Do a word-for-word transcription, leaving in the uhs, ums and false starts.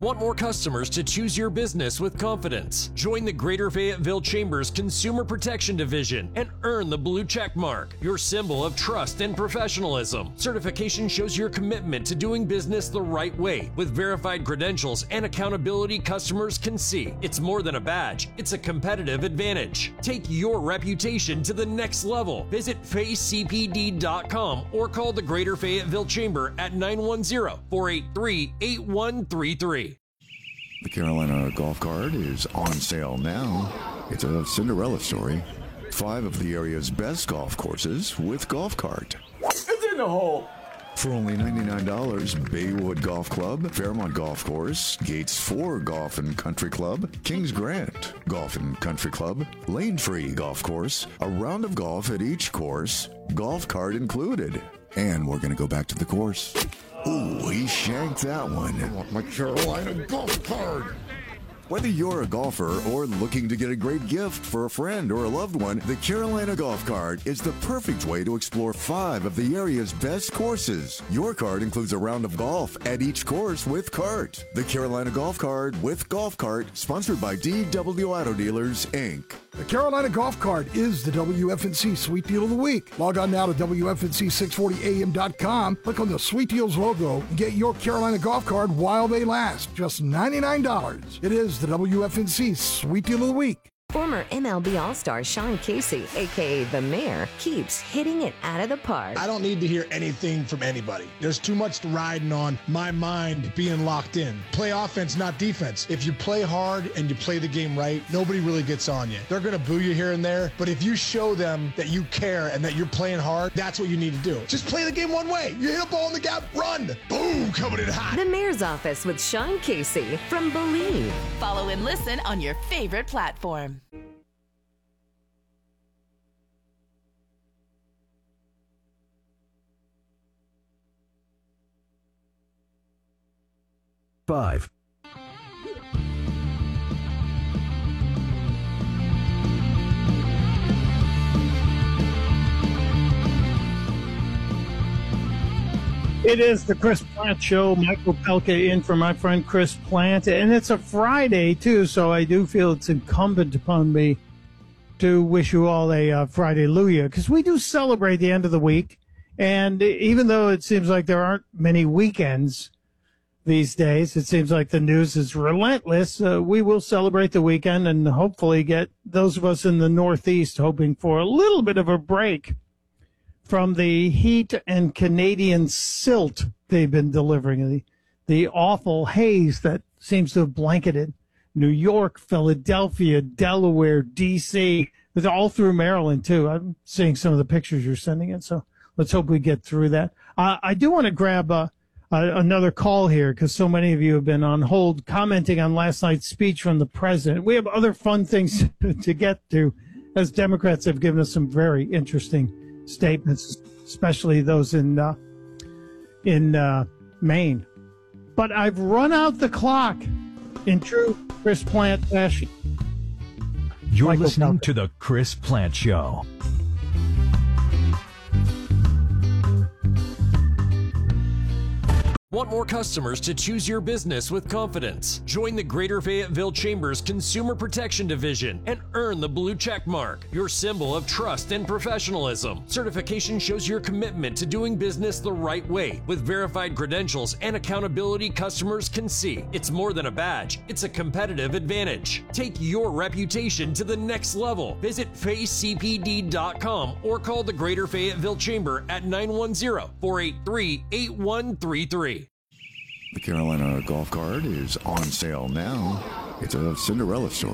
Want more customers to choose your business with confidence? Join the Greater Fayetteville Chamber's Consumer Protection Division and earn the blue check mark, your symbol of trust and professionalism. Certification shows your commitment to doing business the right way with verified credentials and accountability customers can see. It's more than a badge, it's a competitive advantage. Take your reputation to the next level. Visit fay c p d dot com or call the Greater Fayetteville Chamber at nine one zero, four eight three, eight one three three. The Carolina Golf Cart is on sale now. It's a Cinderella story. Five of the area's best golf courses with Golf Cart. It's in the hole. For only ninety-nine dollars, Baywood Golf Club, Fairmont Golf Course, Gates four Golf and Country Club, Kings Grant Golf and Country Club, Lane Free Golf Course, a round of golf at each course, Golf Cart included. And we're going to go back to the course. Ooh, he shanked that one. I want my Carolina Golf Cart. Whether you're a golfer or looking to get a great gift for a friend or a loved one, the Carolina Golf Cart is the perfect way to explore five of the area's best courses. Your cart includes a round of golf at each course with cart. The Carolina Golf Cart with Golf Cart, sponsored by D W Auto Dealers, Incorporated. The Carolina Golf Cart is the W F N C Sweet Deal of the Week. Log on now to W F N C six forty A M dot com, click on the Sweet Deals logo, and get your Carolina Golf Cart while they last. Just ninety-nine dollars. It is the W F N C Sweet Deal of the Week. Former M L B All-Star Sean Casey, a k a. The Mayor, keeps hitting it out of the park. I don't need to hear anything from anybody. There's too much riding on my mind being locked in. Play offense, not defense. If you play hard and you play the game right, nobody really gets on you. They're going to boo you here and there, but if you show them that you care and that you're playing hard, that's what you need to do. Just play the game one way. You hit a ball in the gap, run. Boom, coming in hot. The Mayor's Office with Sean Casey from Believe. Follow and listen on your favorite platform. Five. It is the Chris Plant Show. Michael Pelka in for my friend Chris Plant. And it's a Friday, too, so I do feel it's incumbent upon me to wish you all a uh, Friday-luia, because we do celebrate the end of the week. And even though it seems like there aren't many weekends these days, it seems like the news is relentless. Uh, we will celebrate the weekend and hopefully get those of us in the Northeast hoping for a little bit of a break from the heat and Canadian silt they've been delivering, the, the awful haze that seems to have blanketed New York, Philadelphia, Delaware, D C, it's all through Maryland, too. I'm seeing some of the pictures you're sending in, so let's hope we get through that. Uh, I do want to grab uh, uh, another call here because so many of you have been on hold commenting on last night's speech from the president. We have other fun things to get to, as Democrats have given us some very interesting statements, especially those in uh, in uh, Maine. But I've run out the clock in true Chris Plant fashion. You're Michael listening Pelka. to the Chris Plant Show. Want more customers to choose your business with confidence? Join the Greater Fayetteville Chamber's Consumer Protection Division and earn the blue check mark, your symbol of trust and professionalism. Certification shows your commitment to doing business the right way with verified credentials and accountability customers can see. It's more than a badge, it's a competitive advantage. Take your reputation to the next level. Visit fay c p d dot com or call the Greater Fayetteville Chamber at nine one zero, four eight three, eight one three three. The Carolina Golf Cart is on sale now. It's a Cinderella story.